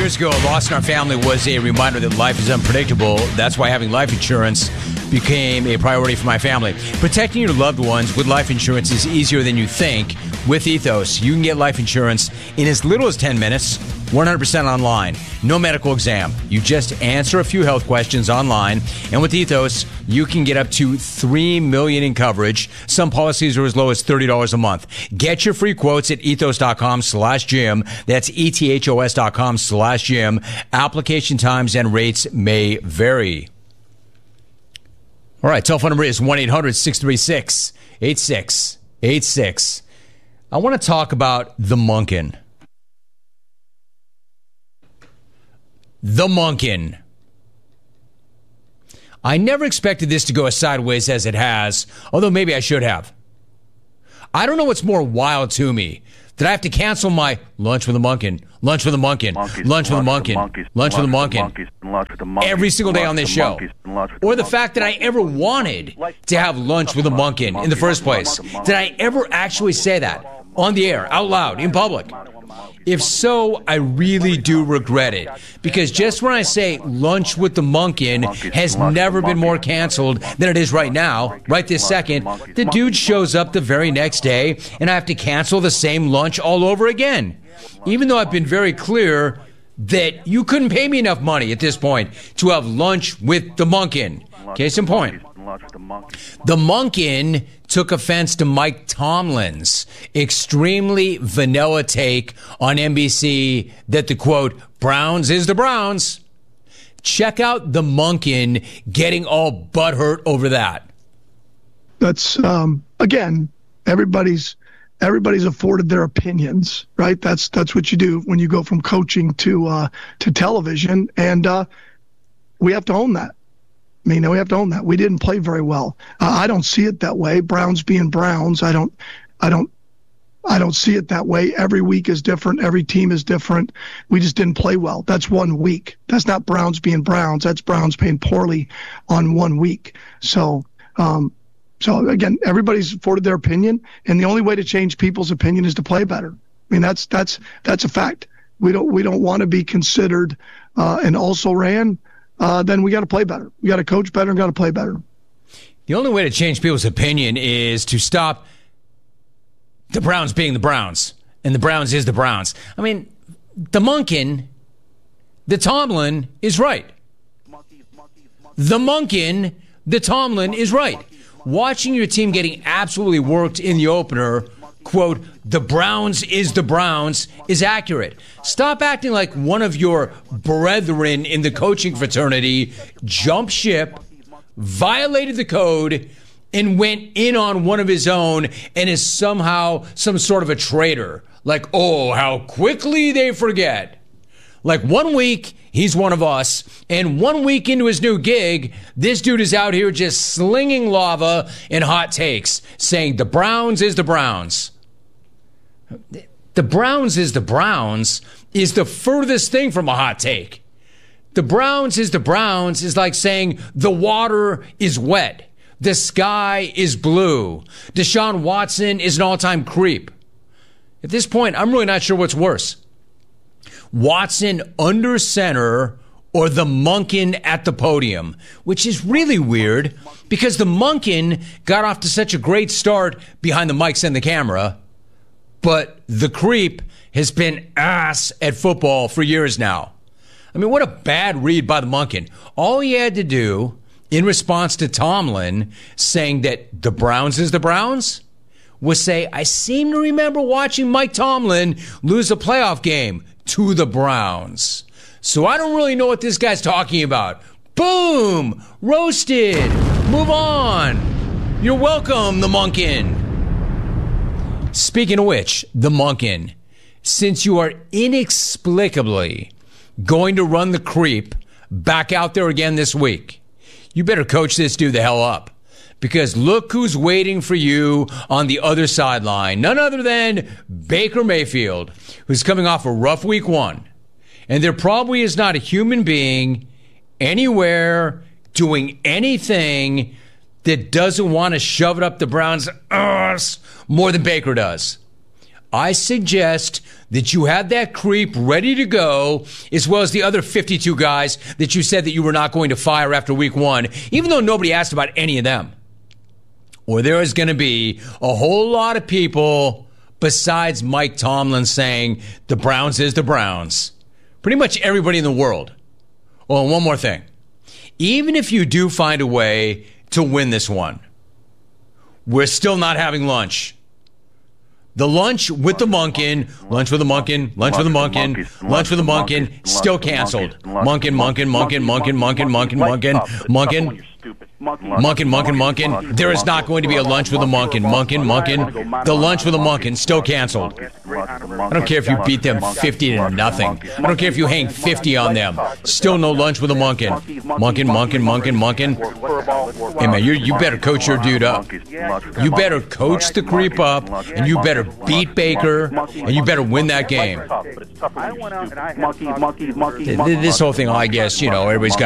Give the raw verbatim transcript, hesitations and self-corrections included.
years ago, a loss in our family was a reminder that life is unpredictable. That's why having life insurance became a priority for my family. Protecting your loved ones with life insurance is easier than you think. With Ethos, you can get life insurance in as little as ten minutes, one hundred percent online. No medical exam. You just answer a few health questions online. And with Ethos, you can get up to three million dollars in coverage. Some policies are as low as thirty dollars a month. Get your free quotes at ethos.com slash Jim. That's ethos dot com slash Jim. Application times and rates may vary. All right, telephone number is one eight hundred six three six eight six eight six. I want to talk about the Monken. The Monken. I never expected this to go as sideways as it has, although maybe I should have. I don't know what's more wild to me. That I have to cancel my lunch with a Monken, lunch with a Monken, monkeys, lunch with a Monken, monkeys, lunch with a Monken, monkeys, lunch with the monkeys, every single day on this show. monkeys, lunch with Or the monkeys. fact that I ever wanted to have lunch with a Monken in the first place. Did I ever actually say that on the air, out loud, in public? If so, I really do regret it. Because just when I say lunch with the Monken has never been more canceled than it is right now, right this second, the dude shows up the very next day and I have to cancel the same lunch all over again. Even though I've been very clear that you couldn't pay me enough money at this point to have lunch with the Monken. Case in point. The Monken took offense to Mike Tomlin's extremely vanilla take on N B C that the, quote, Browns is the Browns. Check out the Monken getting all butthurt over that. That's, um, again, everybody's everybody's afforded their opinions, right? That's that's what you do when you go from coaching to uh, to television, and uh, we have to own that. I mean, we have to own that. We didn't play very well. Uh, I don't see it that way. Browns being Browns, I don't, I don't, I don't see it that way. Every week is different. Every team is different. We just didn't play well. That's one week. That's not Browns being Browns. That's Browns playing poorly on one week. So, um, so again, everybody's afforded their opinion, and the only way to change people's opinion is to play better. I mean, that's that's that's a fact. We don't we don't want to be considered uh, an also-ran. Uh, then we got to play better. We got to coach better and got to play better. The only way to change people's opinion is to stop the Browns being the Browns, and the Browns is the Browns. I mean, the Monken, the Tomlin is right. The Monken, the Tomlin is right. Watching your team getting absolutely worked in the opener, quote, the Browns is the Browns, is accurate. Stop acting like one of your brethren in the coaching fraternity jumped ship, violated the code, and went in on one of his own and is somehow some sort of a traitor. Like, oh, how quickly they forget. Like one week, he's one of us, and one week into his new gig, this dude is out here just slinging lava and hot takes, saying the Browns is the Browns. The Browns is the Browns is the furthest thing from a hot take. The Browns is the Browns is like saying the water is wet. The sky is blue. Deshaun Watson is an all-time creep. At this point, I'm really not sure what's worse. Watson under center or the Monken at the podium, which is really weird because the Monken got off to such a great start behind the mics and the camera, but the creep has been ass at football for years now. I mean, what a bad read by the Monken. All he had to do in response to Tomlin saying that the Browns is the Browns was say, I seem to remember watching Mike Tomlin lose a playoff game to the Browns. So I don't really know what this guy's talking about. Boom! Roasted! Move on! You're welcome, the Monken. Speaking of which, the Monken, since you are inexplicably going to run the creep back out there again this week, you better coach this dude the hell up. Because look who's waiting for you on the other sideline. None other than Baker Mayfield, who's coming off a rough week one. And there probably is not a human being anywhere doing anything that doesn't want to shove it up the Browns' arse more than Baker does. I suggest that you have that creep ready to go, as well as the other fifty-two guys that you said that you were not going to fire after week one, even though nobody asked about any of them. Or there is going to be a whole lot of people besides Mike Tomlin saying the Browns is the Browns. Pretty much everybody in the world. Oh, and one more thing. Even if you do find a way to win this one, we're still not having lunch. The lunch with the Monken, lunch with the Monken, lunch with the Monken, lunch with the Monken, still canceled. Monken, Monken, Monken, Monken, Monken, Monken, Monken, Monken. Monken, Monken, Monken. There is not going to be a lunch with a Monken. Monken, Monken. The lunch with a Monken still canceled. I don't care if you beat them fifty to nothing. I don't care if you hang fifty on them. Still no lunch with a Monken. Monken, Monken, Monken, Monken. Hey, man, you you better coach your dude up. You better coach the creep up, and you better beat Baker, and you better win that game. This whole thing, I guess, you know, everybody's got